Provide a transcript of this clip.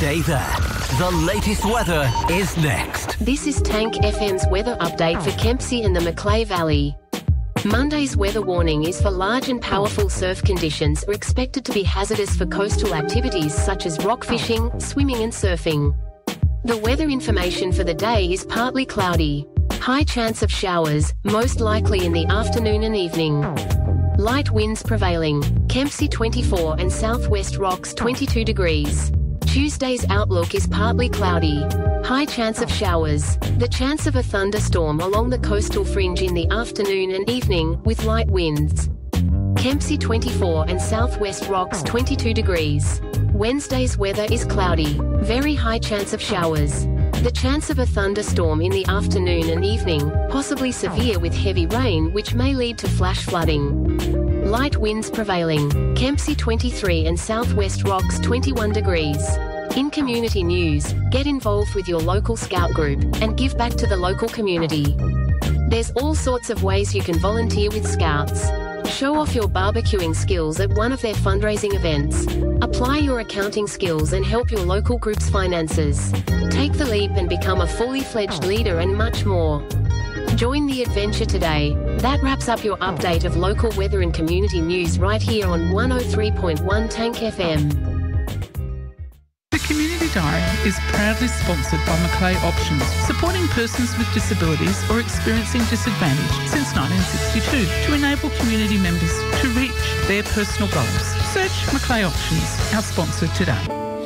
Stay there. The latest weather is next. This is Tank FM's weather update for Kempsey and the Macleay Valley. Monday's weather warning is for large and powerful surf conditions are expected to be hazardous for coastal activities such as rock fishing, swimming and surfing. The weather information for the day is partly cloudy. High chance of showers, most likely in the afternoon and evening. Light winds prevailing. Kempsey 24 and Southwest Rocks 22 degrees. Tuesday's outlook is partly cloudy. High chance of showers. The chance of a thunderstorm along the coastal fringe in the afternoon and evening, with light winds. Kempsey 24 and Southwest Rocks 22 degrees. Wednesday's weather is cloudy. Very high chance of showers. The chance of a thunderstorm in the afternoon and evening, possibly severe with heavy rain which may lead to flash flooding. Light winds prevailing. Kempsey 23 and Southwest Rocks 21 degrees. In community news, get involved with your local scout group and give back to the local community. There's all sorts of ways you can volunteer with Scouts. Show off your barbecuing skills at one of their fundraising events. Apply your accounting skills and help your local group's finances. Take the leap and become a fully fledged leader and much more. Join the adventure today. That wraps up your update of local weather and community news right here on 103.1 Tank FM. The Community Diary is proudly sponsored by Macleay Options, supporting persons with disabilities or experiencing disadvantage since 1962 to enable community members to reach their personal goals. Search Macleay Options, our sponsor today.